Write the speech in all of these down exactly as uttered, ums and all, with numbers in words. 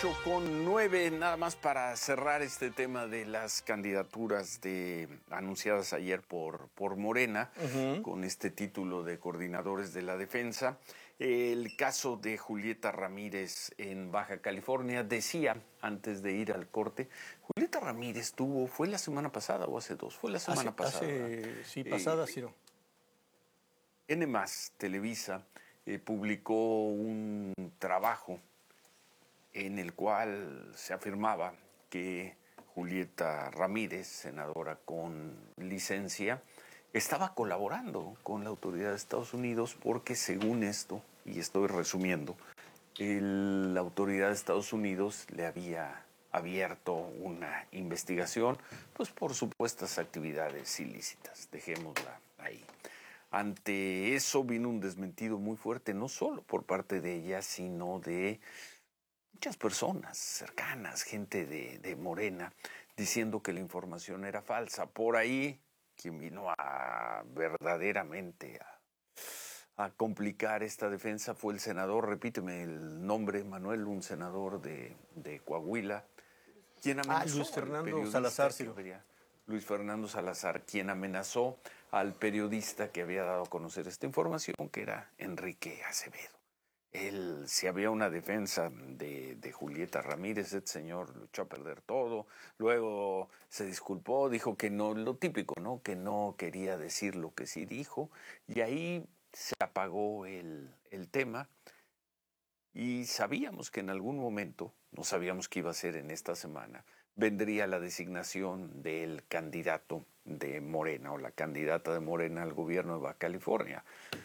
ocho con nueve, nada más para cerrar este tema de las candidaturas de, anunciadas ayer por, por Morena, uh-huh. con este título de coordinadores de la defensa. El caso de Julieta Ramírez en Baja California, decía antes de ir al corte, Julieta Ramírez tuvo, ¿fue la semana pasada o hace dos? Fue la semana hace, pasada. Hace, sí, pasada, eh, sí. No. N más, Televisa, eh, publicó un trabajo en el cual se afirmaba que Julieta Ramírez, senadora con licencia, estaba colaborando con la autoridad de Estados Unidos porque, según esto, y estoy resumiendo, el, la autoridad de Estados Unidos le había abierto una investigación pues por supuestas actividades ilícitas. Dejémosla ahí. Ante eso vino un desmentido muy fuerte, no solo por parte de ella, sino de muchas personas cercanas, gente de, de Morena, diciendo que la información era falsa. Por ahí, quien vino a verdaderamente a, a complicar esta defensa fue el senador, repíteme el nombre, Manuel, un senador de, de Coahuila, quien amenazó ah, Luis Fernando Salazar, sí. Luis Fernando Salazar, quien amenazó al periodista que había dado a conocer esta información, que era Enrique Acevedo. Él, si había una defensa de, de Julieta Ramírez, este señor luchó a perder todo, luego se disculpó, dijo que no, lo típico, ¿no? Que no quería decir lo que sí dijo, y ahí se apagó el, el tema, y sabíamos que en algún momento, no sabíamos que iba a ser en esta semana, vendría la designación del candidato de Morena, o la candidata de Morena al gobierno de Baja California.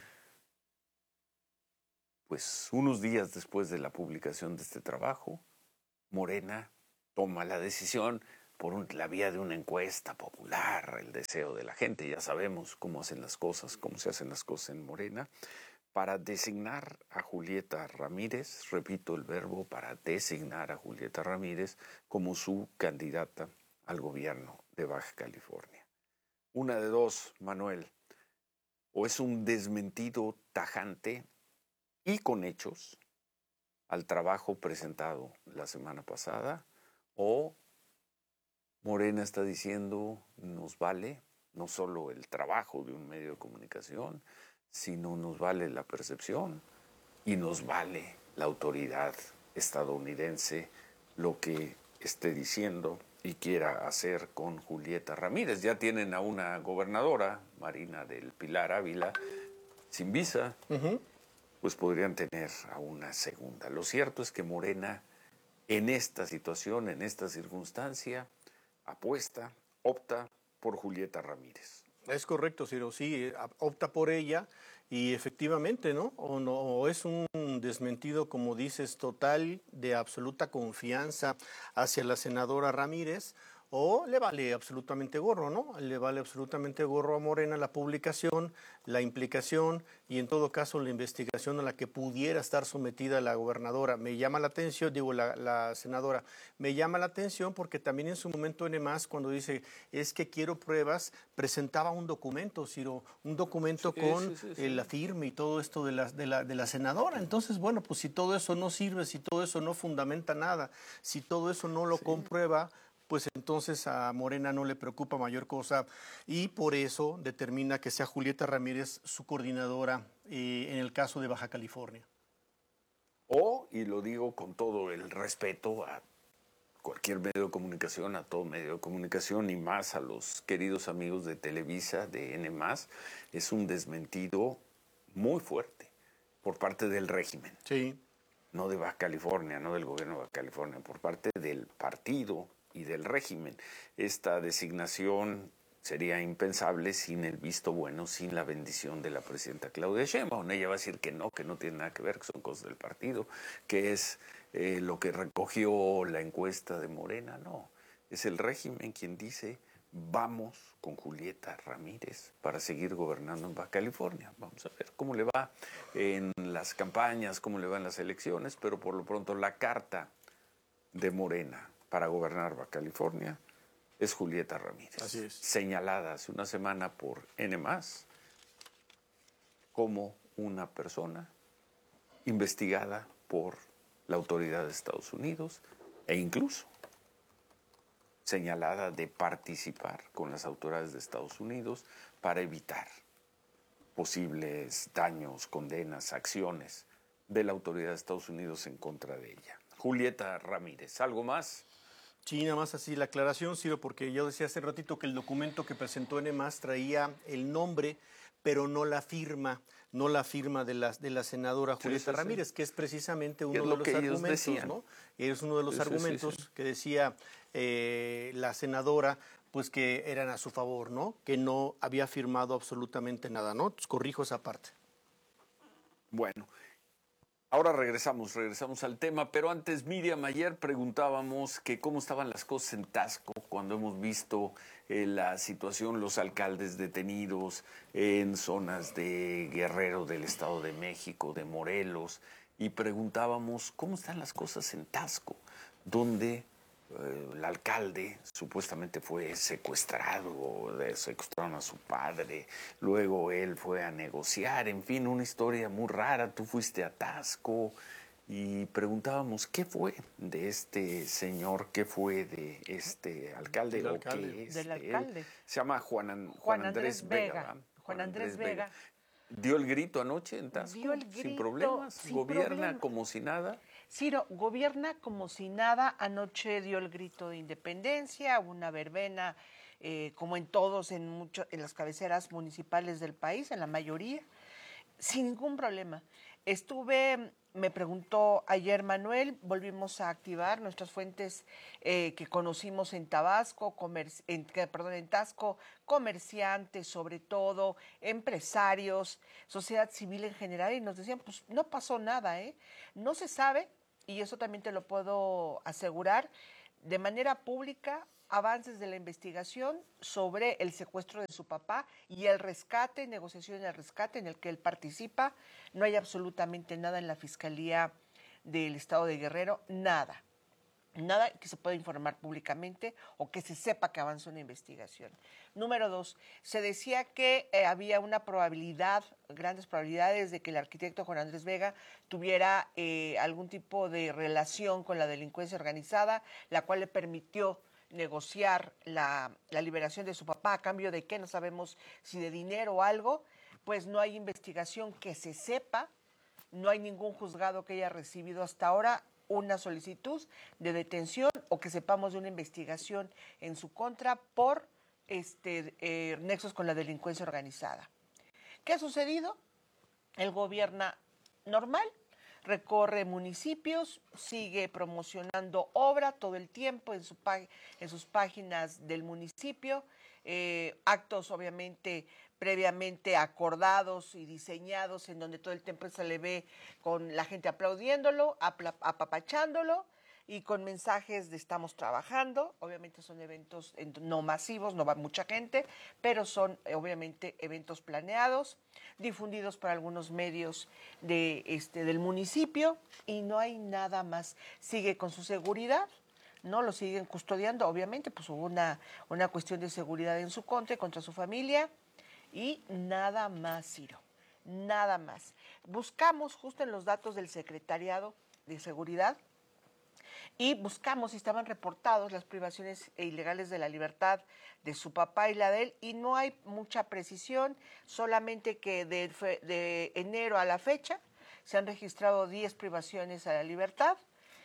Pues unos días después de la publicación de este trabajo, Morena toma la decisión por un, la vía de una encuesta popular, el deseo de la gente, ya sabemos cómo hacen las cosas, cómo se hacen las cosas en Morena, para designar a Julieta Ramírez, repito el verbo, para designar a Julieta Ramírez como su candidata al gobierno de Baja California. Una de dos, Manuel, o es un desmentido tajante y con hechos al trabajo presentado la semana pasada, o Morena está diciendo nos vale no solo el trabajo de un medio de comunicación, sino nos vale la percepción y nos vale la autoridad estadounidense lo que esté diciendo y quiera hacer con Julieta Ramírez. Ya tienen a una gobernadora, Marina del Pilar Ávila, sin visa, uh-huh. pues podrían tener a una segunda. Lo cierto es que Morena, en esta situación, en esta circunstancia, apuesta, opta por Julieta Ramírez. Es correcto, Ciro, sí, opta por ella y efectivamente, ¿no? O, no, o es un desmentido, como dices, total, de absoluta confianza hacia la senadora Ramírez, o le vale absolutamente gorro, ¿no? Le vale absolutamente gorro a Morena la publicación, la implicación y en todo caso la investigación a la que pudiera estar sometida la gobernadora. Me llama la atención, digo, la, la senadora, me llama la atención porque también en su momento N más, cuando dice, es que quiero pruebas, presentaba un documento, Ciro, un documento sí, con sí, sí, sí. la firma y todo esto de la, de, la, de la senadora. Entonces, bueno, pues si todo eso no sirve, si todo eso no fundamenta nada, si todo eso no lo sí. comprueba, pues entonces a Morena no le preocupa mayor cosa y por eso determina que sea Julieta Ramírez su coordinadora eh, en el caso de Baja California. O, y lo digo con todo el respeto a cualquier medio de comunicación, a todo medio de comunicación y más a los queridos amigos de Televisa, de N más, es un desmentido muy fuerte por parte del régimen. Sí. No de Baja California, no del gobierno de Baja California, por parte del partido y del régimen. Esta designación sería impensable sin el visto bueno, sin la bendición de la presidenta Claudia Sheinbaum. Ella va a decir que no, que no tiene nada que ver, que son cosas del partido, que es eh, lo que recogió la encuesta de Morena. No, es el régimen quien dice vamos con Julieta Ramírez para seguir gobernando en Baja California. Vamos a ver cómo le va en las campañas, cómo le va en las elecciones, pero por lo pronto la carta de Morena para gobernar Baja California es Julieta Ramírez. Así es. Señalada hace una semana por N más como una persona investigada por la autoridad de Estados Unidos e incluso señalada de participar con las autoridades de Estados Unidos para evitar posibles daños, condenas, acciones de la autoridad de Estados Unidos en contra de ella. Julieta Ramírez, ¿algo más? Sí, nada más así la aclaración, Ciro, porque yo decía hace ratito que el documento que presentó N más traía el nombre, pero no la firma, no la firma de la, de la senadora Julieta sí, sí, Ramírez, sí. que es precisamente uno de los argumentos, ¿no? Es uno de los sí, argumentos sí, sí, sí. que decía eh, la senadora, pues que eran a su favor, ¿no? Que no había firmado absolutamente nada, ¿no? Entonces, corrijo esa parte. Bueno. Ahora regresamos, regresamos al tema, pero antes, Miriam, ayer preguntábamos que cómo estaban las cosas en Taxco cuando hemos visto eh, la situación, los alcaldes detenidos en zonas de Guerrero, del Estado de México, de Morelos, y preguntábamos cómo están las cosas en Taxco, donde eh, el alcalde supuestamente fue secuestrado, secuestraron a su padre, luego él fue a negociar, en fin, una historia muy rara. Tú fuiste a Taxco y preguntábamos qué fue de este señor, qué fue de este alcalde, Del o alcalde. qué es Del de alcalde. Él. Se llama Juan, An Juan, Juan Andrés, Andrés Vega. Vega. Juan, Juan Andrés, Andrés Vega. Vega. ¿Dio el grito anoche en Taxco? Dio el grito, sin problemas, sin gobierna problema. como si nada. Ciro, gobierna como si nada. Anoche dio el grito de independencia, una verbena, eh, como en todos, en, mucho, en las cabeceras municipales del país, en la mayoría, sin ningún problema. Estuve, me preguntó ayer Manuel, volvimos a activar nuestras fuentes eh, que conocimos en Tabasco, comerci en, perdón, en Taxco, comerciantes sobre todo, empresarios, sociedad civil en general, y nos decían, pues no pasó nada, ¿eh? No se sabe, y eso también te lo puedo asegurar, de manera pública, avances de la investigación sobre el secuestro de su papá y el rescate, negociación del rescate en el que él participa. No hay absolutamente nada en la Fiscalía del Estado de Guerrero, nada. Nada que se pueda informar públicamente o que se sepa que avanzó una investigación. Número dos, se decía que eh, había una probabilidad, grandes probabilidades de que el arquitecto Juan Andrés Vega tuviera eh, algún tipo de relación con la delincuencia organizada, la cual le permitió negociar la, la liberación de su papá a cambio de qué, no sabemos si de dinero o algo. Pues no hay investigación que se sepa, no hay ningún juzgado que haya recibido hasta ahora una solicitud de detención o que sepamos de una investigación en su contra por este, eh, nexos con la delincuencia organizada. ¿Qué ha sucedido? Él gobierna normal, recorre municipios, sigue promocionando obra todo el tiempo en, su en sus páginas del municipio, eh, actos obviamente previamente acordados y diseñados en donde todo el tiempo se le ve con la gente aplaudiéndolo, apapachándolo y con mensajes de estamos trabajando. Obviamente son eventos no masivos, no va mucha gente, pero son obviamente eventos planeados, difundidos por algunos medios de, este, del municipio y no hay nada más. Sigue con su seguridad, ¿no? Lo siguen custodiando, obviamente, pues hubo una, una cuestión de seguridad en su contra y contra su familia. Y nada más, Ciro, nada más. Buscamos justo en los datos del Secretariado de Seguridad y buscamos si estaban reportados las privaciones ilegales de la libertad de su papá y la de él, y no hay mucha precisión, solamente que de, de enero a la fecha se han registrado diez privaciones a la libertad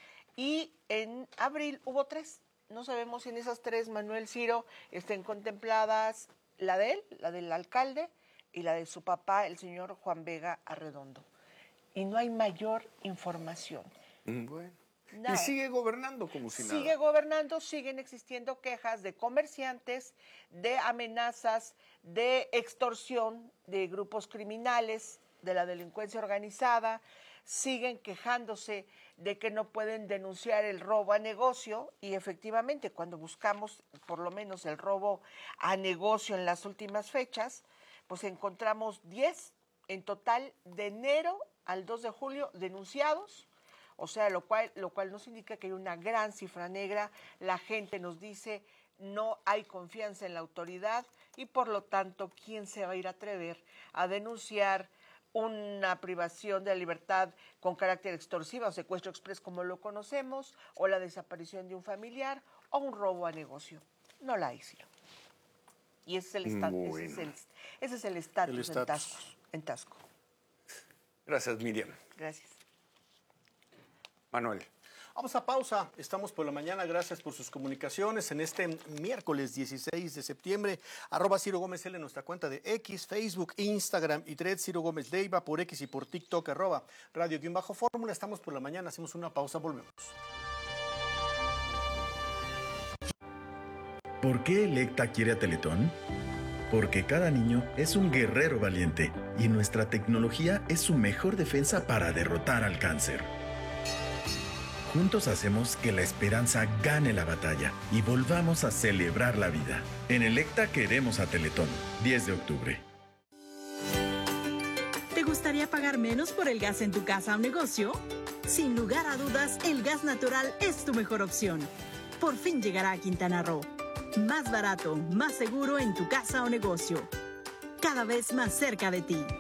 y en abril hubo tres. No sabemos si en esas tres, Manuel, Ciro, estén contempladas la de él, la del alcalde, y la de su papá, el señor Juan Vega Arredondo. Y no hay mayor información. Bueno. Nada. Y sigue gobernando como si sigue nada. Sigue gobernando, siguen existiendo quejas de comerciantes, de amenazas, de extorsión de grupos criminales, de la delincuencia organizada, siguen quejándose de que no pueden denunciar el robo a negocio y efectivamente cuando buscamos por lo menos el robo a negocio en las últimas fechas, pues encontramos diez en total de enero al dos de julio denunciados, o sea, lo cual, lo cual nos indica que hay una gran cifra negra. La gente nos dice no hay confianza en la autoridad y por lo tanto, ¿quién se va a ir a atrever a denunciar una privación de la libertad con carácter extorsivo o secuestro exprés como lo conocemos, o la desaparición de un familiar, o un robo a negocio. No la hay, Ciro. Y ese es el estatus, Bueno. ese es el, ese es el estatus El en estatus. Tasco, en Tasco. Gracias, Miriam. Gracias. Manuel. Vamos a pausa. Estamos por la mañana. Gracias por sus comunicaciones en este miércoles dieciséis de septiembre. Arroba Ciro Gómez L en nuestra cuenta de X, Facebook, Instagram y Thread Ciro Gómez Leiva por X y por TikTok. Arroba Radio-Fórmula. Estamos por la mañana. Hacemos una pausa. Volvemos. ¿Por qué Electa quiere a Teletón? Porque cada niño es un guerrero valiente y nuestra tecnología es su mejor defensa para derrotar al cáncer. Juntos hacemos que la esperanza gane la batalla y volvamos a celebrar la vida. En Electa queremos a Teletón. diez de octubre. ¿Te gustaría pagar menos por el gas en tu casa o negocio? Sin lugar a dudas, el gas natural es tu mejor opción. Por fin llegará a Quintana Roo. Más barato, más seguro en tu casa o negocio. Cada vez más cerca de ti.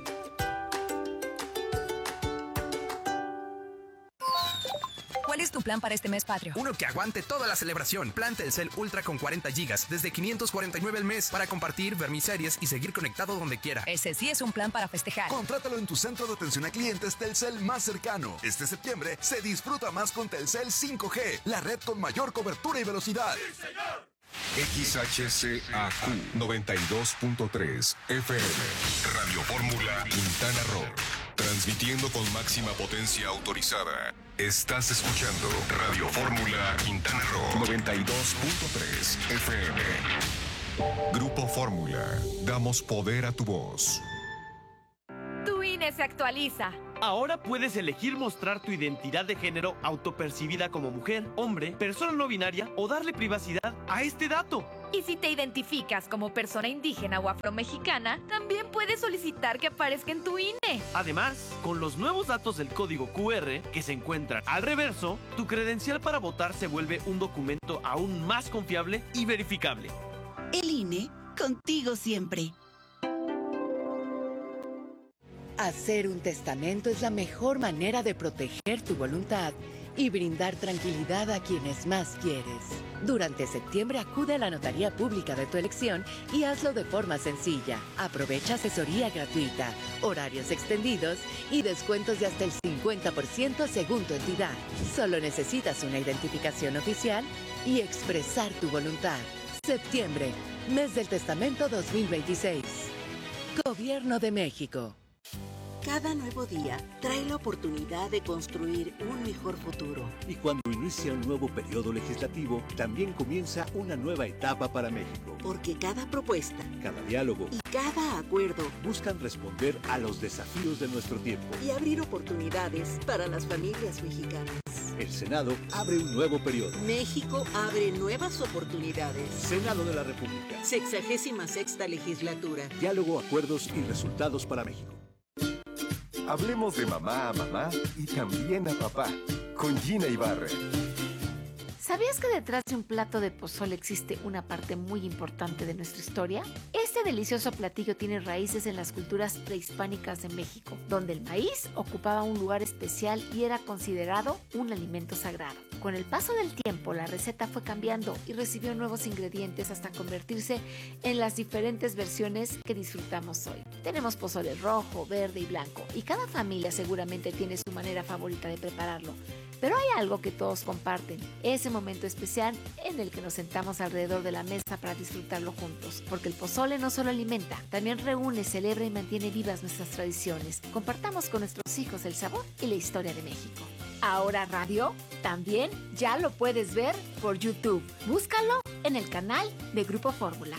¿Cuál es tu plan para este mes patrio? Uno que aguante toda la celebración. Plan Telcel Ultra con cuarenta gigas desde quinientos cuarenta y nueve al mes para compartir, ver mis series y seguir conectado donde quiera. Ese sí es un plan para festejar. Contrátalo en tu centro de atención a clientes Telcel más cercano. Este septiembre se disfruta más con Telcel cinco G, la red con mayor cobertura y velocidad. ¡Sí, señor! X H C A Q noventa y dos punto tres F M Radio Fórmula Quintana Roo. Transmitiendo con máxima potencia autorizada. Estás escuchando Radio Fórmula Quintana Roo noventa y dos punto tres F M. Grupo Fórmula. Damos poder a tu voz. Tu I N E se actualiza. Ahora puedes elegir mostrar tu identidad de género autopercibida como mujer, hombre, persona no binaria o darle privacidad a este dato. Y si te identificas como persona indígena o afromexicana, también puedes solicitar que aparezca en tu I N E. Además, con los nuevos datos del código Q R que se encuentran al reverso, tu credencial para votar se vuelve un documento aún más confiable y verificable. El I N E, contigo siempre. Hacer un testamento es la mejor manera de proteger tu voluntad y brindar tranquilidad a quienes más quieres. Durante septiembre acude a la notaría pública de tu elección y hazlo de forma sencilla. Aprovecha asesoría gratuita, horarios extendidos y descuentos de hasta el cincuenta por ciento según tu entidad. Solo necesitas una identificación oficial y expresar tu voluntad. Septiembre, mes del testamento dos mil veintiséis. Gobierno de México. Cada nuevo día trae la oportunidad de construir un mejor futuro. Y cuando inicia un nuevo periodo legislativo, también comienza una nueva etapa para México. Porque cada propuesta, cada diálogo y cada acuerdo buscan responder a los desafíos de nuestro tiempo y abrir oportunidades para las familias mexicanas. El Senado abre un nuevo periodo. México abre nuevas oportunidades. Senado de la República. Sexagésima sexta legislatura. Diálogo, acuerdos y resultados para México. Hablemos de mamá a mamá y también a papá, con Gina Ibarra. ¿Sabías que detrás de un plato de pozole existe una parte muy importante de nuestra historia? Este delicioso platillo tiene raíces en las culturas prehispánicas de México, donde el maíz ocupaba un lugar especial y era considerado un alimento sagrado. Con el paso del tiempo, la receta fue cambiando y recibió nuevos ingredientes hasta convertirse en las diferentes versiones que disfrutamos hoy. Tenemos pozole rojo, verde y blanco, y cada familia seguramente tiene su manera favorita de prepararlo. Pero hay algo que todos comparten, ese momento especial en el que nos sentamos alrededor de la mesa para disfrutarlo juntos. Porque el pozole no solo alimenta, también reúne, celebra y mantiene vivas nuestras tradiciones. Compartamos con nuestros hijos el sabor y la historia de México. Ahora Radio también ya lo puedes ver por YouTube. Búscalo en el canal de Grupo Fórmula.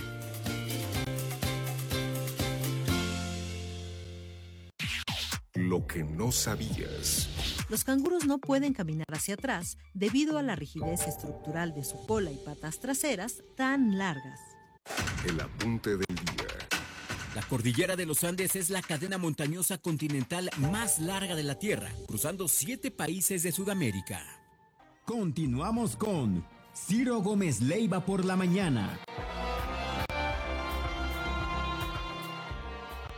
Lo que no sabías. Los canguros no pueden caminar hacia atrás debido a la rigidez estructural de su cola y patas traseras tan largas. El apunte del día. La cordillera de los Andes es la cadena montañosa continental más larga de la Tierra, cruzando siete países de Sudamérica. Continuamos con Ciro Gómez Leiva por la mañana.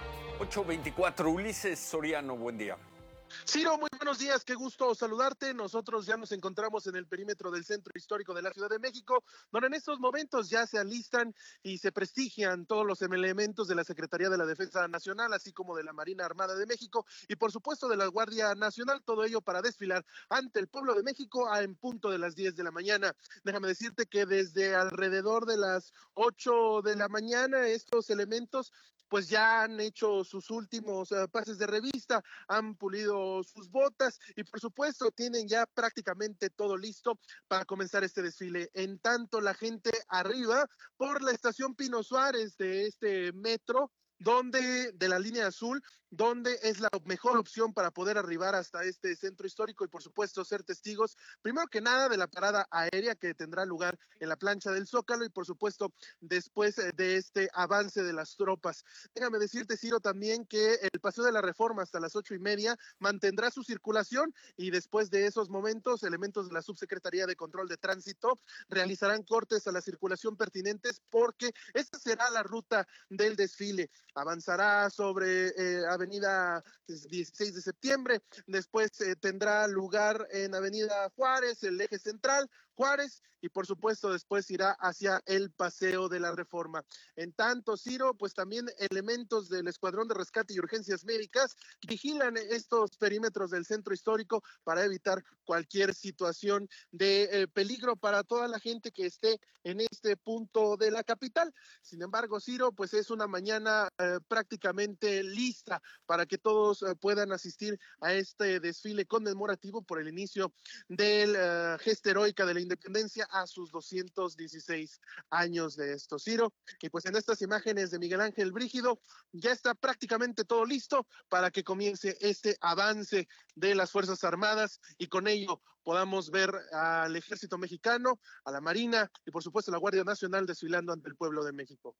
ocho veinticuatro, Ulises Soriano, buen día. Ciro, muy buenos días, qué gusto saludarte. Nosotros ya nos encontramos en el perímetro del Centro Histórico de la Ciudad de México, donde en estos momentos ya se alistan y se prestigian todos los elementos de la Secretaría de la Defensa Nacional, así como de la Marina Armada de México y por supuesto de la Guardia Nacional, todo ello para desfilar ante el pueblo de México a en punto de las diez de la mañana. Déjame decirte que desde alrededor de las ocho de la mañana estos elementos pues ya han hecho sus últimos uh, pases de revista, han pulido sus botas y por supuesto tienen ya prácticamente todo listo para comenzar este desfile. En tanto la gente arriba por la estación Pino Suárez de este metro, donde de la línea azul, donde es la mejor opción para poder arribar hasta este centro histórico y por supuesto ser testigos, primero que nada de la parada aérea que tendrá lugar en la plancha del Zócalo y por supuesto después de este avance de las tropas. Déjame decirte, Ciro, también que el Paseo de la Reforma hasta las ocho y media mantendrá su circulación y después de esos momentos, elementos de la Subsecretaría de Control de Tránsito realizarán cortes a la circulación pertinentes porque esta será la ruta del desfile. Avanzará sobre eh, Avenida dieciséis de septiembre, después eh, tendrá lugar en Avenida Juárez, el eje central, Juárez, y por supuesto después irá hacia el Paseo de la Reforma. En tanto, Ciro, pues también elementos del Escuadrón de Rescate y Urgencias Médicas vigilan estos perímetros del centro histórico para evitar cualquier situación de eh, peligro para toda la gente que esté en este punto de la capital. Sin embargo, Ciro, pues es una mañana eh, prácticamente lista para que todos eh, puedan asistir a este desfile conmemorativo por el inicio del uh, gesta heroica de la independencia a sus doscientos dieciséis años de esto, Ciro. Y pues en estas imágenes de Miguel Ángel Brígido ya está prácticamente todo listo para que comience este avance de las Fuerzas Armadas y con ello podamos ver al Ejército Mexicano, a la Marina y por supuesto a la Guardia Nacional desfilando ante el pueblo de México.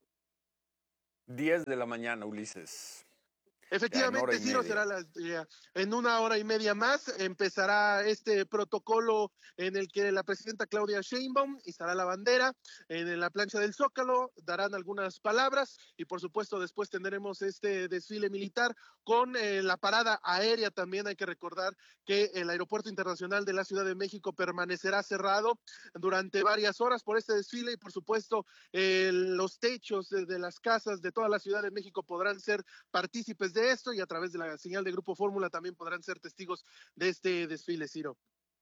diez de la mañana, Ulises. Efectivamente, Ciro, será la, ya, en una hora y media más, empezará este protocolo en el que la presidenta Claudia Sheinbaum izará la bandera en la plancha del Zócalo, darán algunas palabras y por supuesto después tendremos este desfile militar con eh, la parada aérea. También hay que recordar que el Aeropuerto Internacional de la Ciudad de México permanecerá cerrado durante varias horas por este desfile y por supuesto eh, los techos de, de las casas de toda la Ciudad de México podrán ser partícipes de esto y a través de la señal de Grupo Fórmula también podrán ser testigos de este desfile, Ciro.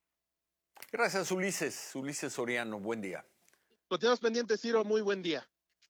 Gracias, Ulises. Ulises Soriano, buen día. Continuamos pendientes, Ciro, muy buen día.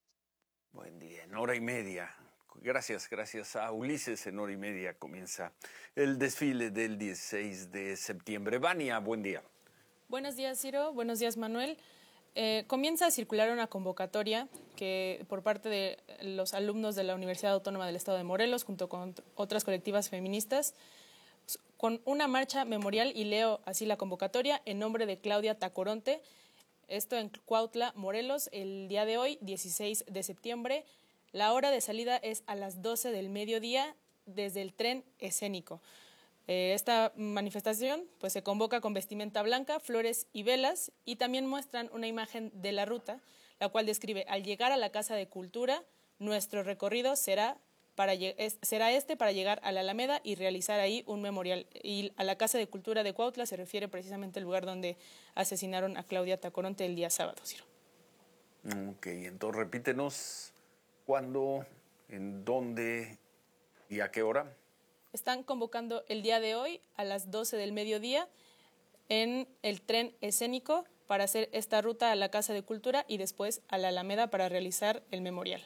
Buen día, en hora y media. Gracias, gracias a Ulises, en hora y media comienza el desfile del dieciséis de septiembre. Vania, buen día. Buenos días, Ciro. Buenos días, Manuel. Eh, comienza a circular una convocatoria que por parte de los alumnos de la Universidad Autónoma del Estado de Morelos, junto con otras colectivas feministas, con una marcha memorial, y leo así la convocatoria, en nombre de Claudia Tacoronte, esto en Cuautla, Morelos, el día de hoy, dieciséis de septiembre. La hora de salida es a las doce del mediodía desde el tren escénico. Eh, esta manifestación pues, se convoca con vestimenta blanca, flores y velas, y también muestran una imagen de la ruta, la cual describe: al llegar a la Casa de Cultura, nuestro recorrido será, para, es, será este para llegar a la Alameda y realizar ahí un memorial. Y a la Casa de Cultura de Cuautla se refiere precisamente al lugar donde asesinaron a Claudia Tacoronte el día sábado, Ciro. Ok, entonces repítenos cuándo, en dónde y a qué hora. Están convocando el día de hoy a las doce del mediodía en el tren escénico para hacer esta ruta a la Casa de Cultura y después a la Alameda para realizar el memorial.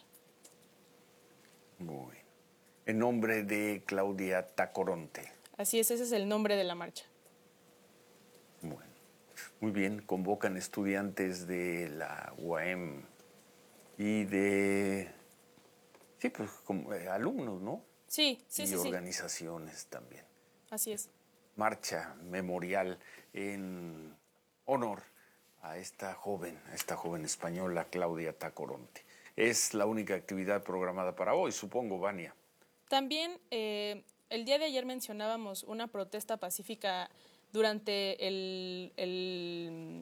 Muy bien. En nombre de Claudia Tacoronte. Así es, ese es el nombre de la marcha. Bueno, muy bien. Convocan estudiantes de la U A M y de, sí, pues como eh, alumnos, ¿no? Sí, sí, y sí. Y organizaciones sí. también. Así es. Marcha memorial en honor a esta joven, a esta joven española, Claudia Tacoronte. Es la única actividad programada para hoy, supongo, Vania. También eh, el día de ayer mencionábamos una protesta pacífica durante el, el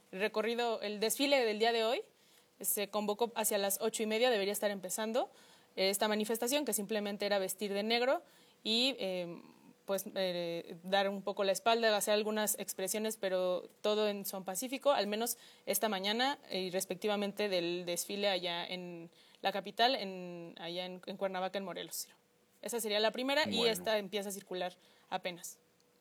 recorrido, el desfile del día de hoy. Se convocó hacia las ocho y media, debería estar empezando. esta manifestación, que simplemente era vestir de negro y eh, pues eh, dar un poco la espalda, hacer algunas expresiones, pero todo en son pacífico, al menos esta mañana y respectivamente del desfile allá en la capital, en, allá en, en Cuernavaca, en Morelos. Ciro. Esa sería la primera bueno. Y esta empieza a circular apenas.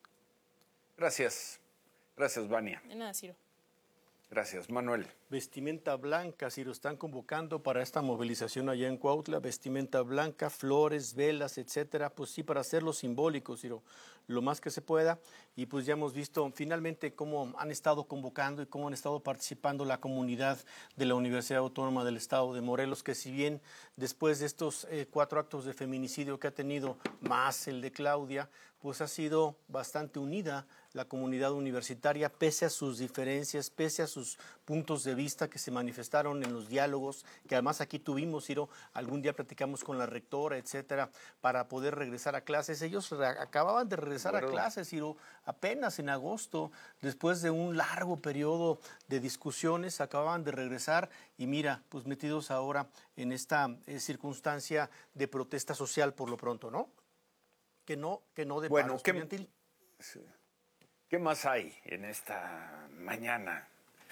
Gracias. Gracias, Vania. De nada, Ciro. Gracias, Manuel. Vestimenta blanca, Ciro, están convocando para esta movilización allá en Cuautla, vestimenta blanca, flores, velas, etcétera, pues sí, para hacerlo simbólico, Ciro, lo más que se pueda, y pues ya hemos visto finalmente cómo han estado convocando y cómo han estado participando la comunidad de la Universidad Autónoma del Estado de Morelos, que si bien después de estos eh, cuatro actos de feminicidio que ha tenido, más el de Claudia, pues ha sido bastante unida la comunidad universitaria, pese a sus diferencias, pese a sus puntos de vista que se manifestaron en los diálogos, que además aquí tuvimos, Ciro, algún día platicamos con la rectora, etcétera, para poder regresar a clases. Ellos acababan de regresar bueno. a clases, Ciro, apenas en agosto, después de un largo periodo de discusiones, acababan de regresar y mira, pues metidos ahora en esta eh, circunstancia de protesta social por lo pronto, ¿no? Que no, que no de bueno, paro estudiantil. ¿qué, ¿Qué más hay en esta mañana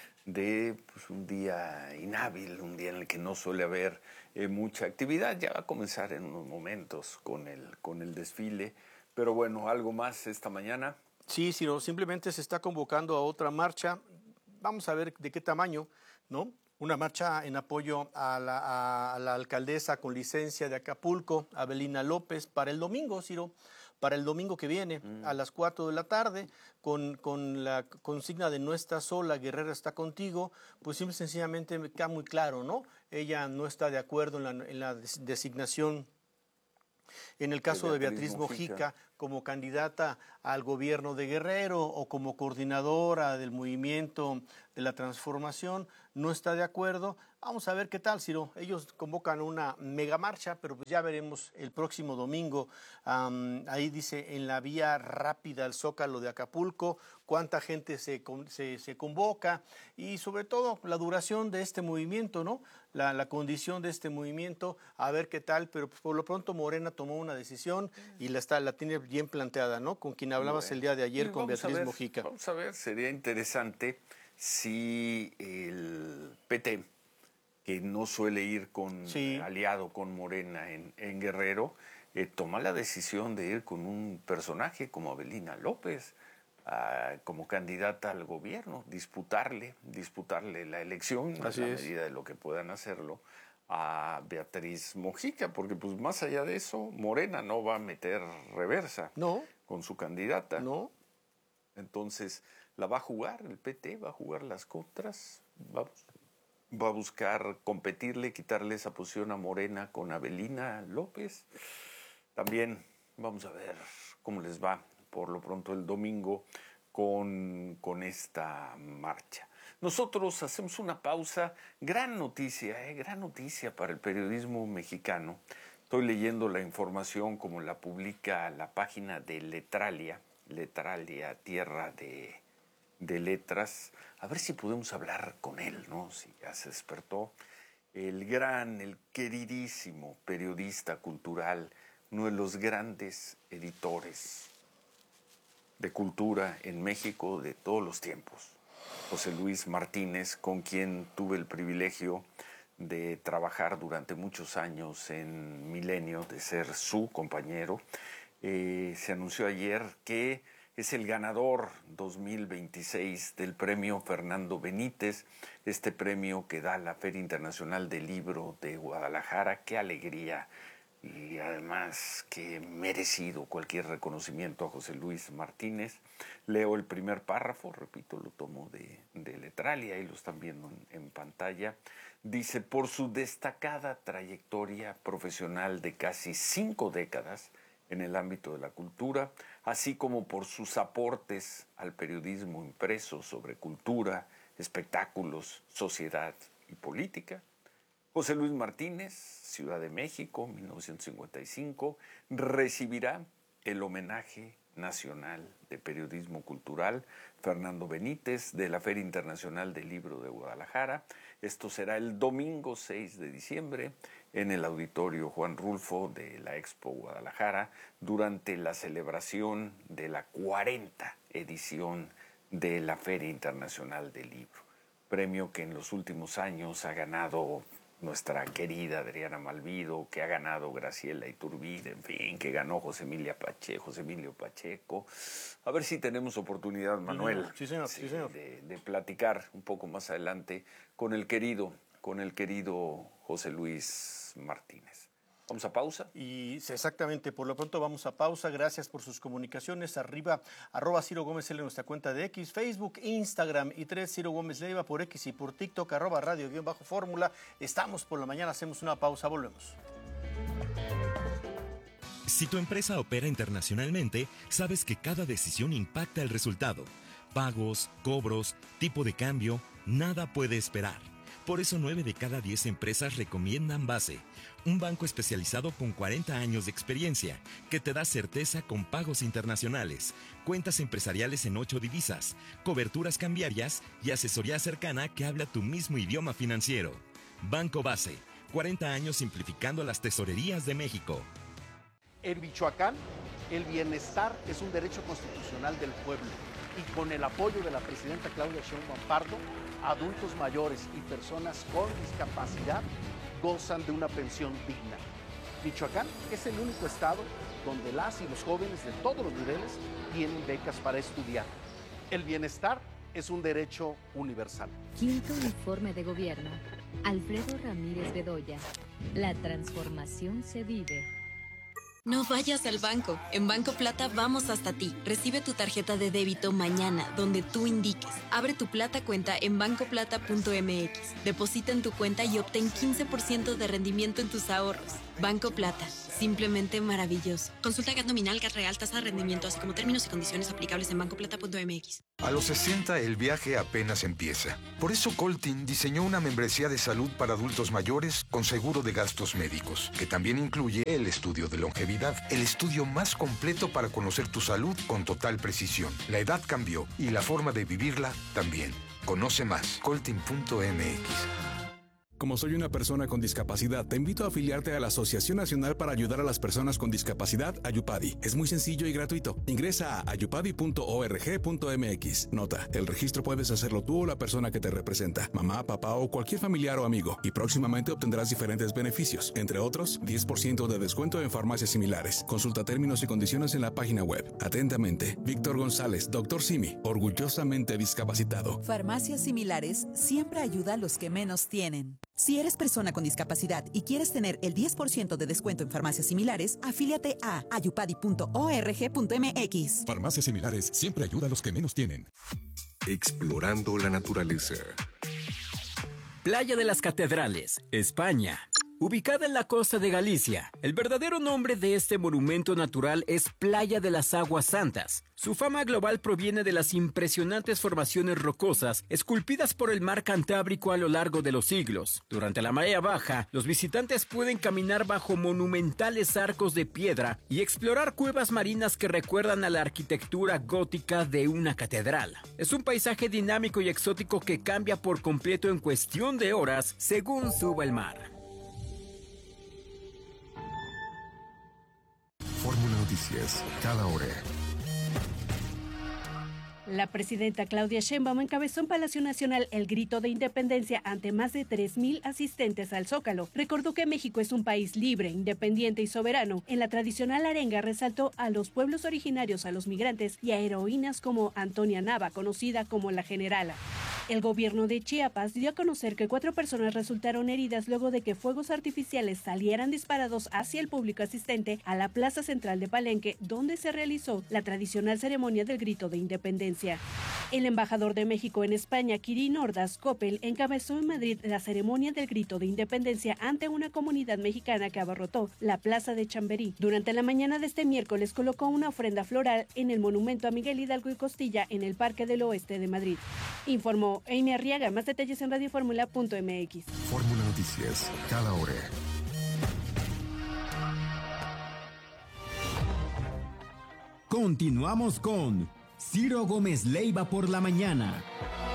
de pues, un día inhábil, un día en el que no suele haber eh, mucha actividad? Ya va a comenzar en unos momentos con el, con el desfile, pero bueno, ¿algo más esta mañana? Sí, Ciro, simplemente se está convocando a otra marcha, vamos a ver de qué tamaño, ¿no? Una marcha en apoyo a la, a, a la alcaldesa con licencia de Acapulco, Abelina López, para el domingo, Ciro, para el domingo que viene, mm. a las cuatro de la tarde, con, con la consigna de no estás sola, Guerrera está contigo, pues simple y sencillamente me queda muy claro, ¿no? Ella no está de acuerdo en la, en la designación, en el caso de Beatriz, de Beatriz Mojica, Mojica, como candidata al gobierno de Guerrero o como coordinadora del movimiento de la transformación, no está de acuerdo. Vamos a ver qué tal, Ciro. Ellos convocan una mega marcha, pero pues ya veremos el próximo domingo. Um, ahí dice, en la vía rápida al Zócalo de Acapulco, cuánta gente se, se, se convoca y sobre todo la duración de este movimiento, ¿no? La, la condición de este movimiento, a ver qué tal, pero pues por lo pronto Morena tomó una decisión y la, está, la tiene bien planteada, ¿no? Con quien hablabas bueno, el día de ayer, con Beatriz ver, Mojica. Vamos a ver, sería interesante si el P T, que no suele ir con sí. aliado con Morena en, en Guerrero, eh, toma la decisión de ir con un personaje como Abelina López, uh, como candidata al gobierno, disputarle, disputarle la elección, Así a la es. medida de lo que puedan hacerlo, a Beatriz Mojica, porque pues más allá de eso, Morena no va a meter reversa no. con su candidata. No. Entonces, la va a jugar, el P T va a jugar las contras, va, va a buscar competirle, quitarle esa posición a Morena con Abelina López. También vamos a ver cómo les va por lo pronto el domingo con, con esta marcha. Nosotros hacemos una pausa. Gran noticia, ¿eh? Gran noticia para el periodismo mexicano. Estoy leyendo la información como la publica la página de Letralia, Letralia, Tierra de, de Letras. A ver si podemos hablar con él, ¿no? Si ya se despertó. El gran, el queridísimo periodista cultural, uno de los grandes editores de cultura en México de todos los tiempos, José Luis Martínez, con quien tuve el privilegio de trabajar durante muchos años en Milenio, de ser su compañero. Eh, se anunció ayer que es el ganador dos mil veintiséis del premio Fernando Benítez, este premio que da la Feria Internacional del Libro de Guadalajara. ¡Qué alegría! Y además que merecido cualquier reconocimiento a José Luis Martínez. Leo el primer párrafo, repito, lo tomo de, de Letralia, ahí lo están viendo en, en pantalla. Dice, por su destacada trayectoria profesional de casi cinco décadas en el ámbito de la cultura, así como por sus aportes al periodismo impreso sobre cultura, espectáculos, sociedad y política, José Luis Martínez, Ciudad de México, mil novecientos cincuenta y cinco, recibirá el homenaje Nacional de Periodismo Cultural, Fernando Benítez, de la Feria Internacional del Libro de Guadalajara. Esto será el domingo seis de diciembre en el Auditorio Juan Rulfo de la Expo Guadalajara, durante la celebración de la cuarenta edición de la Feria Internacional del Libro. Premio que en los últimos años ha ganado nuestra querida Adriana Malvido, que ha ganado Graciela Iturbide, en fin, que ganó José Emilia Pacheco, José Emilio Pacheco. A ver si tenemos oportunidad, Manuel, sí, señor, sí, señor. De, de platicar un poco más adelante con el querido, con el querido José Luis Martínez. Vamos a pausa. Y exactamente, por lo pronto vamos a pausa. Gracias por sus comunicaciones. Arriba, arroba Ciro Gómez L en nuestra cuenta de X, Facebook, Instagram y tres Ciro Gómez Leiva por X y por TikTok, arroba radio guión bajo fórmula. Estamos por la mañana, hacemos una pausa, volvemos. Si tu empresa opera internacionalmente, sabes que cada decisión impacta el resultado. Pagos, cobros, tipo de cambio, nada puede esperar. Por eso nueve de cada diez empresas recomiendan Base, un banco especializado con cuarenta años de experiencia que te da certeza con pagos internacionales, cuentas empresariales en ocho divisas, coberturas cambiarias y asesoría cercana que habla tu mismo idioma financiero. Banco Base, cuarenta años simplificando las tesorerías de México. En Michoacán, el bienestar es un derecho constitucional del pueblo y con el apoyo de la presidenta Claudia Sheinbaum Pardo, adultos mayores y personas con discapacidad gozan de una pensión digna. Michoacán es el único estado donde las y los jóvenes de todos los niveles tienen becas para estudiar. El bienestar es un derecho universal. Quinto informe de gobierno. Alfredo Ramírez Bedoya. La transformación se vive. No vayas al banco. En Banco Plata vamos hasta ti. Recibe tu tarjeta de débito mañana, donde tú indiques. Abre tu Plata cuenta en banco plata punto m x. Deposita en tu cuenta y obtén quince por ciento de rendimiento en tus ahorros. Banco Plata. Simplemente maravilloso. Consulta G A T nominal, G A T real, tasa de rendimiento, así como términos y condiciones aplicables en banco plata punto m x. A los sesenta el viaje apenas empieza. Por eso Coltin diseñó una membresía de salud para adultos mayores con seguro de gastos médicos, que también incluye el estudio de longevidad, el estudio más completo para conocer tu salud con total precisión. La edad cambió y la forma de vivirla también. Conoce más, coltin punto m x. Como soy una persona con discapacidad, te invito a afiliarte a la Asociación Nacional para Ayudar a las Personas con Discapacidad, Ayupadi. Es muy sencillo y gratuito. Ingresa a ayupadi punto org punto m x. Nota, el registro puedes hacerlo tú o la persona que te representa, mamá, papá o cualquier familiar o amigo, y próximamente obtendrás diferentes beneficios, entre otros, diez por ciento de descuento en farmacias similares. Consulta términos y condiciones en la página web. Atentamente, Víctor González, doctor Simi, orgullosamente discapacitado. Farmacias Similares siempre ayuda a los que menos tienen. Si eres persona con discapacidad y quieres tener el diez por ciento de descuento en farmacias similares, afíliate a ayupadi punto org punto m x. Farmacias Similares siempre ayuda a los que menos tienen. Explorando la naturaleza. Playa de las Catedrales, España. Ubicada en la costa de Galicia, el verdadero nombre de este monumento natural es Playa de las Aguas Santas. Su fama global proviene de las impresionantes formaciones rocosas esculpidas por el mar Cantábrico a lo largo de los siglos. Durante la marea baja, los visitantes pueden caminar bajo monumentales arcos de piedra y explorar cuevas marinas que recuerdan a la arquitectura gótica de una catedral. Es un paisaje dinámico y exótico que cambia por completo en cuestión de horas según suba el mar. Fórmula Noticias, cada hora. La presidenta Claudia Sheinbaum encabezó en Palacio Nacional el grito de independencia ante más de tres mil asistentes al Zócalo. Recordó que México es un país libre, independiente y soberano. En la tradicional arenga resaltó a los pueblos originarios, a los migrantes y a heroínas como Antonia Nava, conocida como la Generala. El gobierno de Chiapas dio a conocer que cuatro personas resultaron heridas luego de que fuegos artificiales salieran disparados hacia el público asistente a la plaza central de Palenque, donde se realizó la tradicional ceremonia del grito de independencia. El embajador de México en España, Kirin Ordaz Coppel, encabezó en Madrid la ceremonia del grito de independencia ante una comunidad mexicana que abarrotó la plaza de Chamberí. Durante la mañana de este miércoles colocó una ofrenda floral en el monumento a Miguel Hidalgo y Costilla en el Parque del Oeste de Madrid. Informó Amy Arriaga. Más detalles en radio fórmula punto m x. Fórmula Noticias, cada hora. Con Continuamos con Ciro Gómez Leiva por la mañana.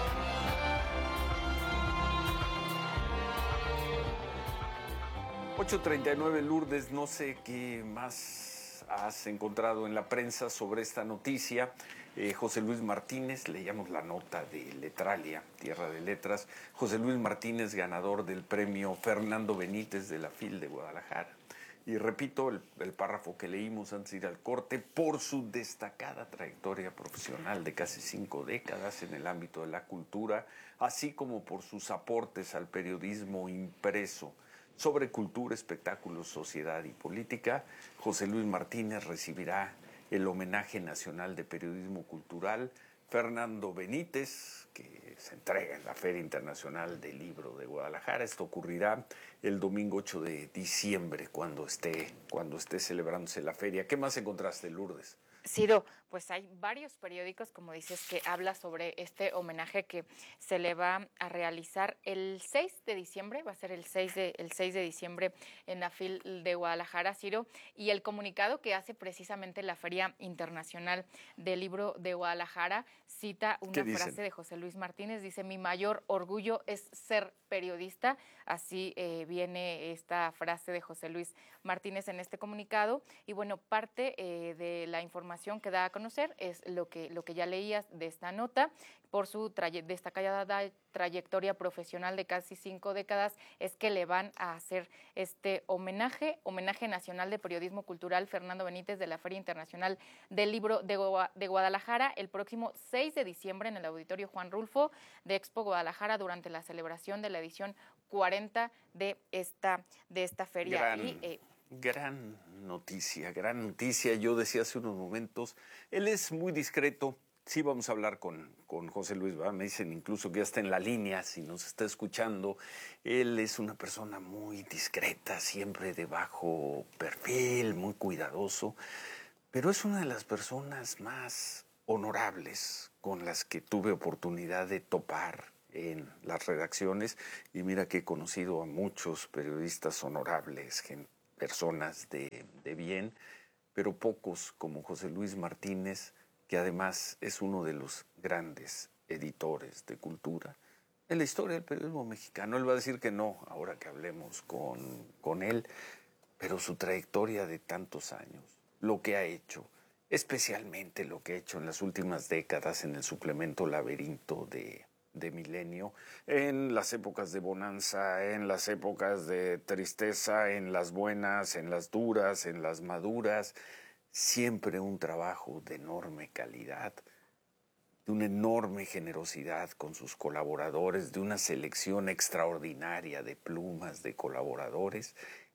ocho treinta y nueve, Lourdes, no sé qué más has encontrado en la prensa sobre esta noticia. Eh, José Luis Martínez, leíamos la nota de Letralia, Tierra de Letras. José Luis Martínez, ganador del premio Fernando Benítez de la F I L de Guadalajara. Y repito el, el párrafo que leímos antes de ir al corte: por su destacada trayectoria profesional de casi cinco décadas en el ámbito de la cultura, así como por sus aportes al periodismo impreso sobre cultura, espectáculos, sociedad y política, José Luis Martínez recibirá el homenaje nacional de periodismo cultural Fernando Benítez, que se entrega en la Feria Internacional del Libro de Guadalajara. Esto ocurrirá el domingo ocho de diciembre, cuando esté, cuando esté celebrándose la feria. ¿Qué más encontraste, Lourdes? Ciro, pues hay varios periódicos, como dices, que habla sobre este homenaje que se le va a realizar el seis de diciembre, va a ser el seis de, el seis de diciembre en la F I L de Guadalajara, Ciro, y el comunicado que hace precisamente la Feria Internacional del Libro de Guadalajara cita una frase de José Luis Martínez, dice: mi mayor orgullo es ser periodista. Así eh, viene esta frase de José Luis Martínez en este comunicado. Y bueno, parte eh, de la información que da a conocer es lo que, lo que ya leías de esta nota. Por su traye- destacada trayectoria profesional de casi cinco décadas, es que le van a hacer este homenaje, homenaje nacional de periodismo cultural Fernando Benítez de la Feria Internacional del Libro de, Gua- de Guadalajara el próximo seis de diciembre en el Auditorio Juan Rulfo de Expo Guadalajara, durante la celebración de la edición cuarenta de esta, de esta feria. Gran, y, eh, gran noticia, gran noticia. Yo decía hace unos momentos, él es muy discreto. Sí, vamos a hablar con, con José Luis, ¿verdad? Me dicen incluso que ya está en la línea, si nos está escuchando. Él es una persona muy discreta, siempre de bajo perfil, muy cuidadoso, pero es una de las personas más honorables con las que tuve oportunidad de topar en las redacciones. Y mira que he conocido a muchos periodistas honorables, gente, personas de, de bien, pero pocos como José Luis Martínez, que además es uno de los grandes editores de cultura en la historia del periodismo mexicano. Él va a decir que no, ahora que hablemos con, con él, pero su trayectoria de tantos años, lo que ha hecho, especialmente lo que ha hecho en las últimas décadas en el suplemento Laberinto de, de Milenio, en las épocas de bonanza, en las épocas de tristeza, en las buenas, en las duras, en las maduras. Siempre un trabajo de enorme calidad, de una enorme generosidad con sus colaboradores, de una selección extraordinaria de plumas de colaboradores,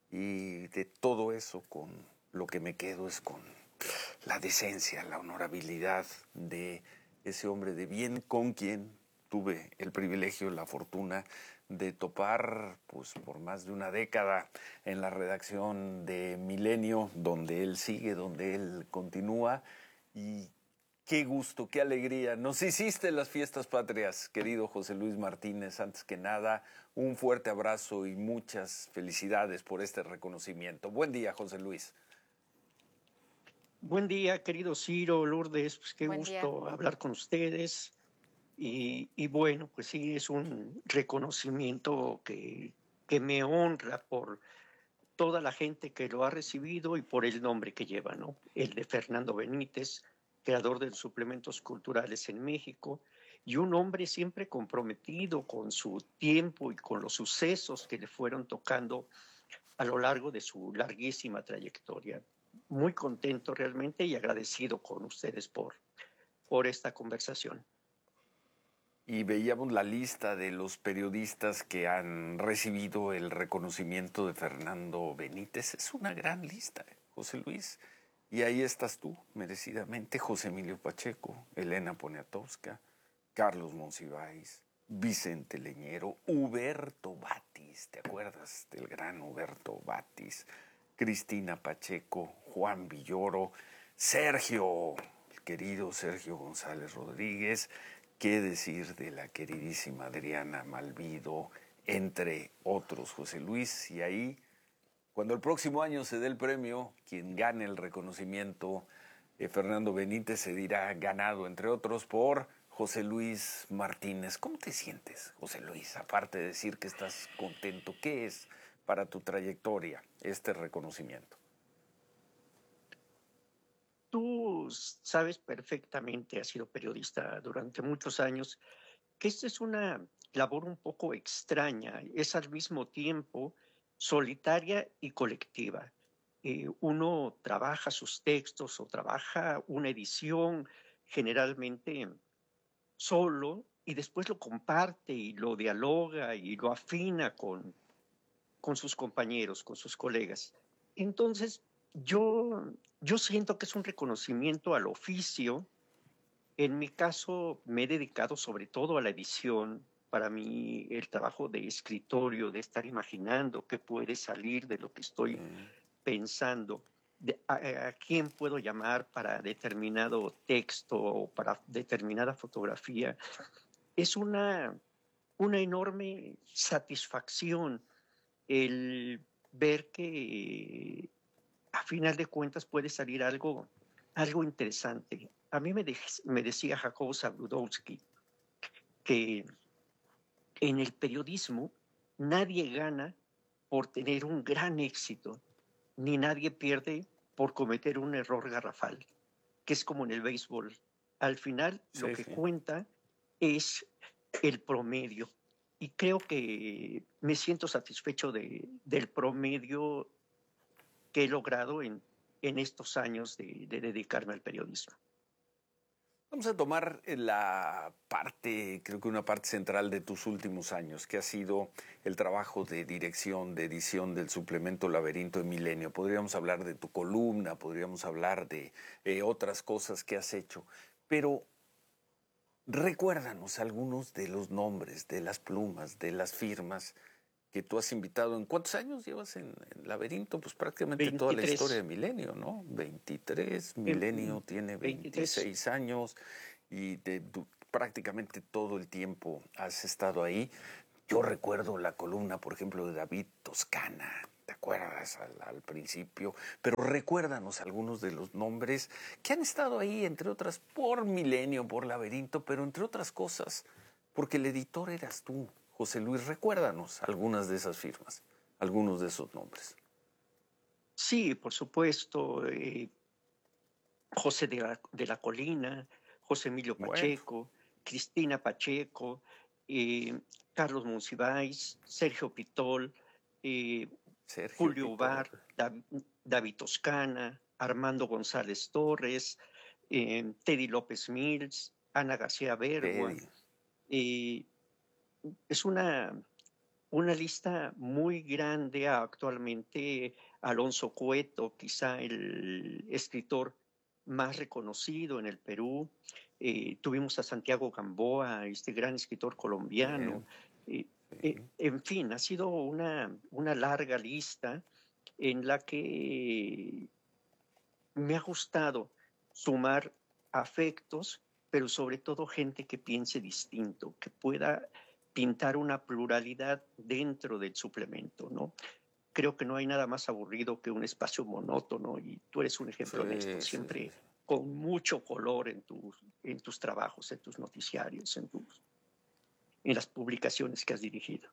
y de todo eso con lo que me quedo es con la decencia, la honorabilidad de ese hombre de bien con quien tuve el privilegio, la fortuna de topar pues por más de una década en la redacción de Milenio, donde él sigue, donde él continúa. Y qué gusto, qué alegría. Nos hiciste las fiestas patrias, querido José Luis Martínez. Antes que nada, un fuerte abrazo y muchas felicidades por este reconocimiento. Buen día, José Luis. Buen día, querido Ciro, Lourdes, pues qué Buen gusto día. hablar con ustedes. Y, y bueno, pues sí, es un reconocimiento que, que me honra por toda la gente que lo ha recibido y por el nombre que lleva, ¿no? El de Fernando Benítez, creador de los suplementos culturales en México, y un hombre siempre comprometido con su tiempo y con los sucesos que le fueron tocando a lo largo de su larguísima trayectoria. Muy contento realmente y agradecido con ustedes por, por esta conversación. Y veíamos la lista de los periodistas que han recibido el reconocimiento de Fernando Benítez. Es una gran lista, José Luis. Y ahí estás tú, merecidamente, José Emilio Pacheco, Elena Poniatowska, Carlos Monsiváis, Vicente Leñero, Huberto Batis, ¿te acuerdas del gran Huberto Batis? Cristina Pacheco, Juan Villoro, Sergio, el querido Sergio González Rodríguez. ¿Qué decir de la queridísima Adriana Malvido, entre otros, José Luis? Y ahí, cuando el próximo año se dé el premio, quien gane el reconocimiento eh, Fernando Benítez se dirá ganado, entre otros, por José Luis Martínez. ¿Cómo te sientes, José Luis? Aparte de decir que estás contento, ¿qué es para tu trayectoria este reconocimiento? Tú sabes perfectamente, has sido periodista durante muchos años, que esta es una labor un poco extraña, es al mismo tiempo solitaria y colectiva. Eh, uno trabaja sus textos o trabaja una edición generalmente solo y después lo comparte y lo dialoga y lo afina con, con sus compañeros, con sus colegas. Entonces, yo, yo siento que es un reconocimiento al oficio. En mi caso, me he dedicado sobre todo a la edición. Para mí, el trabajo de escritorio, de estar imaginando qué puede salir de lo que estoy mm. pensando, de, a, a quién puedo llamar para determinado texto o para determinada fotografía, es una, una enorme satisfacción el ver que a final de cuentas puede salir algo, algo interesante. A mí me, de, me decía Jacobo Zabludowski que en el periodismo nadie gana por tener un gran éxito, ni nadie pierde por cometer un error garrafal, que es como en el béisbol. Al final sí, lo que sí. cuenta es el promedio. Y creo que me siento satisfecho de, del promedio que he logrado en, en estos años de, de dedicarme al periodismo. Vamos a tomar la parte, creo que una parte central de tus últimos años, que ha sido el trabajo de dirección, de edición del suplemento Laberinto de Milenio. Podríamos hablar de tu columna, podríamos hablar de eh, otras cosas que has hecho, pero recuérdanos algunos de los nombres, de las plumas, de las firmas que tú has invitado. ¿En cuántos años llevas en, en Laberinto? Pues prácticamente veintitrés. Toda la historia de Milenio, ¿no? veintitrés, Milenio tiene veintiséis veintitrés. Años y de, de, prácticamente todo el tiempo has estado ahí. Yo recuerdo la columna, por ejemplo, de David Toscana, ¿te acuerdas? Al, al principio. Pero recuérdanos algunos de los nombres que han estado ahí, entre otras, por Milenio, por Laberinto, pero entre otras cosas, porque el editor eras tú. José Luis, recuérdanos algunas de esas firmas, algunos de esos nombres. Sí, por supuesto. Eh, José de la, de la Colina, José Emilio Pacheco, bueno. Cristina Pacheco, eh, Carlos Monsiváis, Sergio Pitol, eh, Sergio Julio Pitol. Bar, Dav, David Toscana, Armando González Torres, eh, Teddy López Mills, Ana García Bergua. Eh, Es una, una lista muy grande. Actualmente Alonso Cueto, quizá el escritor más reconocido en el Perú. Eh, tuvimos a Santiago Gamboa, este gran escritor colombiano. Eh, eh, en fin, ha sido una, una larga lista en la que me ha gustado sumar afectos, pero sobre todo gente que piense distinto, que pueda pintar una pluralidad dentro del suplemento, ¿no? Creo que no hay nada más aburrido que un espacio monótono y tú eres un ejemplo sí, de esto, siempre sí. con mucho color en tus, en tus trabajos, en tus noticiarios, en, tus, en las publicaciones que has dirigido.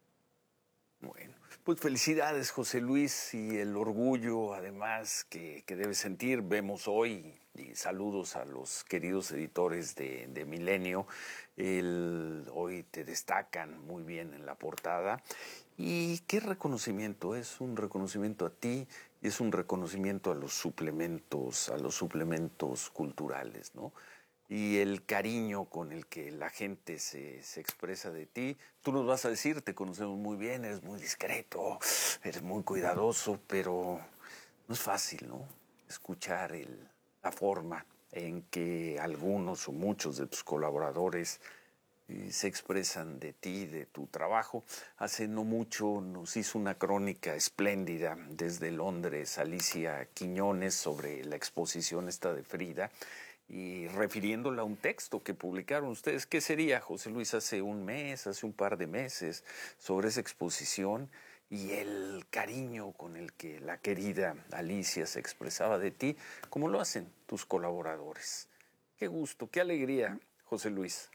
Bueno, pues felicidades, José Luis, y el orgullo además que, que debes sentir. Vemos hoy, y saludos a los queridos editores de, de Milenio, el, hoy te destacan muy bien en la portada. ¿Y qué reconocimiento? Es un reconocimiento a ti y es un reconocimiento a los suplementos, a los suplementos culturales, ¿no? Y el cariño con el que la gente se, se expresa de ti. Tú nos vas a decir, te conocemos muy bien, eres muy discreto, eres muy cuidadoso, pero no es fácil, ¿no? Escuchar el, la forma en que algunos o muchos de tus colaboradores eh, se expresan de ti, de tu trabajo. Hace no mucho nos hizo una crónica espléndida desde Londres, Alicia Quiñones, sobre la exposición esta de Frida, y refiriéndola a un texto que publicaron ustedes. ¿Qué sería, José Luis, hace un mes, hace un par de meses, sobre esa exposición? y el cariño con el que la querida Alicia se expresaba de ti, como lo hacen tus colaboradores. Qué gusto, qué alegría, José Luis.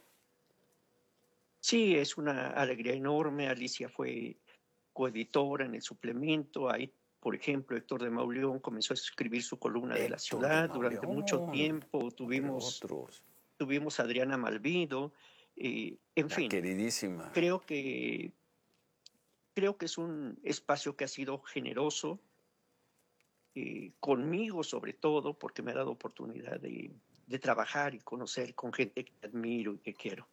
Sí, es una alegría enorme. Alicia fue coeditora en el suplemento. Ahí, por ejemplo, Héctor de Mauleón comenzó a escribir su columna de la ciudad durante mucho tiempo. Tuvimos, tuvimos a Adriana Malvido. Eh, en la fin, queridísima. Creo que, creo que es un espacio que ha sido generoso, eh, conmigo sobre todo, porque me ha dado oportunidad de, de trabajar y conocer con gente que admiro y que quiero.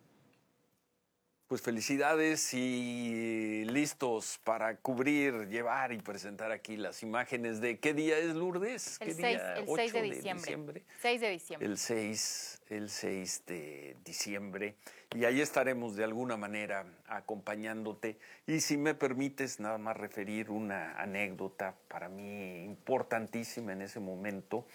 Pues felicidades y listos para cubrir, llevar y presentar aquí las imágenes de ¿qué día es, Lourdes? ¿Qué El seis, día? el seis de diciembre. seis de diciembre. El seis, el seis de diciembre. Y ahí estaremos de alguna manera acompañándote. Y si me permites nada más referir una anécdota para mí importantísima en ese momento.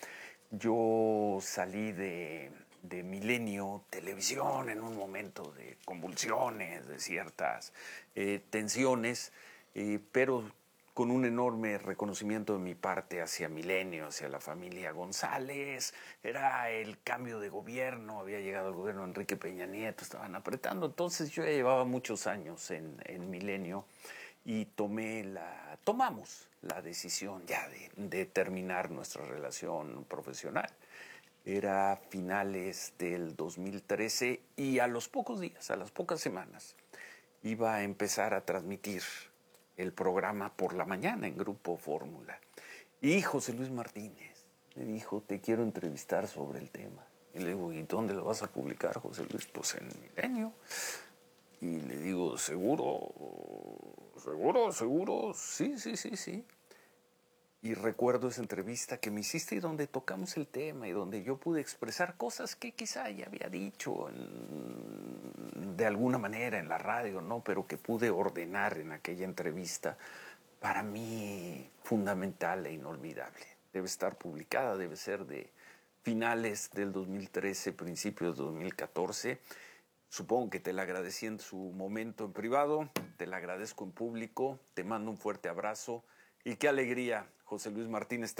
Yo salí de... de Milenio Televisión en un momento de convulsiones, de ciertas eh, tensiones, eh, pero con un enorme reconocimiento de mi parte hacia Milenio, hacia la familia González. Era el cambio de gobierno, había llegado el gobierno de Enrique Peña Nieto, estaban apretando, entonces yo ya llevaba muchos años en, en Milenio y tomé la, tomamos la decisión ya de, de terminar nuestra relación profesional. Era finales del dos mil trece y a los pocos días, a las pocas semanas, iba a empezar a transmitir el programa por la mañana en Grupo Fórmula. Y José Luis Martínez me dijo, te quiero entrevistar sobre el tema. Y le digo, ¿y dónde lo vas a publicar, José Luis? Pues en Milenio. Y le digo, ¿seguro? ¿Seguro? ¿Seguro? Sí, sí, sí, sí. Y recuerdo esa entrevista que me hiciste y donde tocamos el tema y donde yo pude expresar cosas que quizá ya había dicho en, de alguna manera en la radio, ¿no? Pero que pude ordenar en aquella entrevista, para mí fundamental e inolvidable. Debe estar publicada, debe ser de finales del dos mil trece, principios de dos mil catorce. Supongo que te la agradecí en su momento en privado, te la agradezco en público, te mando un fuerte abrazo y qué alegría, José Luis Martínez.